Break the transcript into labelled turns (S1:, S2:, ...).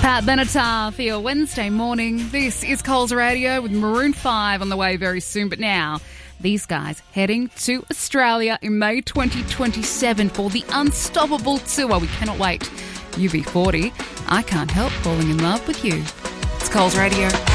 S1: Pat Benatar for your Wednesday morning. This is Coles Radio with Maroon 5 on the way very soon. But now, these guys heading to Australia in May 2027 for the Unstoppable Tour. We cannot wait. UB40, I Can't Help Falling in Love with You. It's Coles Radio.